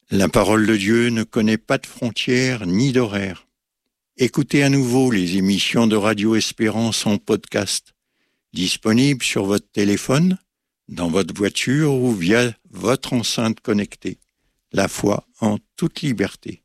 La parole de Dieu ne connaît pas de frontières ni d'horaires. Écoutez à nouveau les émissions de Radio Espérance en podcast, disponibles sur votre téléphone, dans votre voiture ou via votre enceinte connectée. La foi en toute liberté.